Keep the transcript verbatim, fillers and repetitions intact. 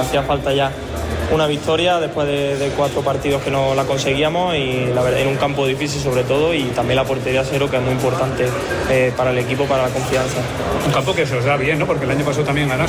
hacía falta ya una victoria después de, de cuatro partidos que no la conseguíamos y la verdad, en un campo difícil sobre todo, y también la portería cero, que es muy importante eh, para el equipo, para la confianza. Un campo que se os da bien, ¿no? Porque el año pasado también ganaste.